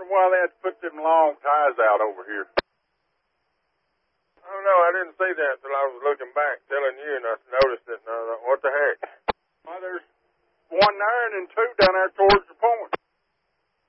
wonder why they had to put them long ties out over here. I don't know. I didn't see that till I was looking back, telling you, and I noticed it, and I thought, what the heck? Well, there's one there and then two down there towards the point.